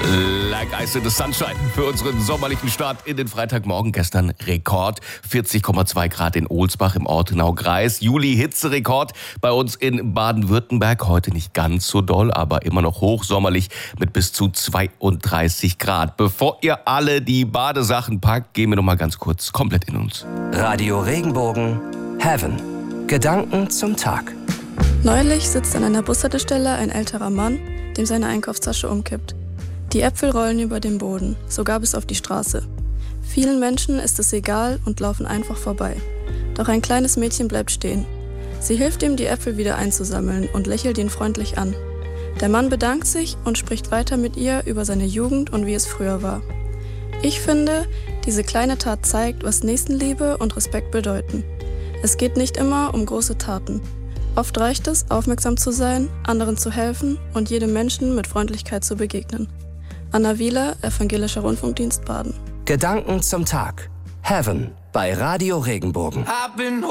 Like Ice in the Sunshine für unseren sommerlichen Start in den Freitagmorgen. Gestern Rekord, 40,2 Grad in Ohlsbach im Ortenau-Kreis. Juli-Hitzerekord bei uns in Baden-Württemberg. Heute nicht ganz so doll, aber immer noch hochsommerlich mit bis zu 32 Grad. Bevor ihr alle die Badesachen packt, gehen wir noch mal ganz kurz komplett in uns. Radio Regenbogen, Heaven. Gedanken zum Tag. Neulich sitzt an einer Bushaltestelle ein älterer Mann, dem seine Einkaufstasche umkippt. Die Äpfel rollen über den Boden, sogar bis auf die Straße. Vielen Menschen ist es egal und laufen einfach vorbei. Doch ein kleines Mädchen bleibt stehen. Sie hilft ihm, die Äpfel wieder einzusammeln und lächelt ihn freundlich an. Der Mann bedankt sich und spricht weiter mit ihr über seine Jugend und wie es früher war. Ich finde, diese kleine Tat zeigt, was Nächstenliebe und Respekt bedeuten. Es geht nicht immer um große Taten. Oft reicht es, aufmerksam zu sein, anderen zu helfen und jedem Menschen mit Freundlichkeit zu begegnen. Anna Wieler, Evangelischer Rundfunkdienst Baden. Gedanken zum Tag. Heaven bei Radio Regenbogen.